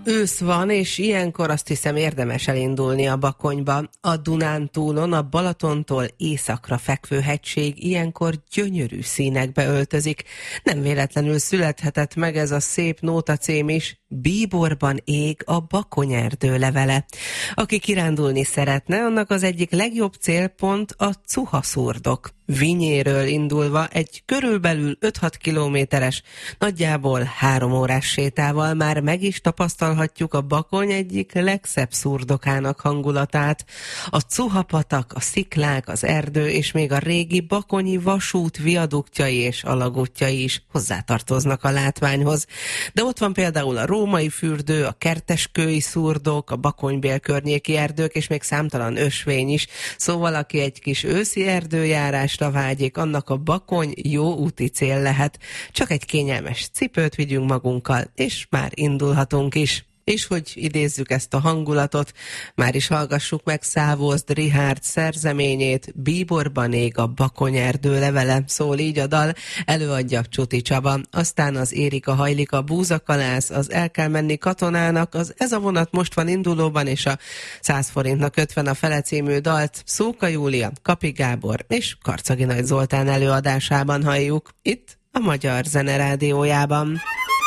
Ősz van, és ilyenkor azt hiszem érdemes elindulni a Bakonyba. A Dunántúlon, a Balatontól északra fekvő hegység ilyenkor gyönyörű színekbe öltözik. Nem véletlenül születhetett meg ez a szép nótacím is, Bíborban ég a bakonyerdő levele. Aki kirándulni szeretne, annak az egyik legjobb célpont a Cuha-szurdok. Vinyéről indulva egy körülbelül 5-6 kilométeres, nagyjából 3 órás sétával már meg is tapasztalhatjuk a Bakony egyik legszebb szurdokának hangulatát. A Cuha-patak, a sziklák, az erdő és még a régi bakonyi vasút viaduktjai és alagútjai is hozzátartoznak a látványhoz. De ott van például a Római fürdő, a Kerteskői szurdok, a Bakonybél környéki erdők és még számtalan ösvény is. Szóval aki egy kis őszi erdőjárásra vágyik, annak a Bakony jó úti cél lehet. Csak egy kényelmes cipőt vigyünk magunkkal, és már indulhatunk is. És hogy idézzük ezt a hangulatot, már is hallgassuk meg Szávózd Richárd szerzeményét, Bíborban ég a bakonyerdő levele, szól így a dal, előadja Csuti Csaba. Aztán az Érika Hajlika búzakalász, az El kell menni katonának, az Ez a vonat most van indulóban, és a 100 forintnak 50 a fele című dalt Szóka Júlia, Kapi Gábor és Karcagi Nagy Zoltán előadásában halljuk, itt a Magyar Zene Rádiójában.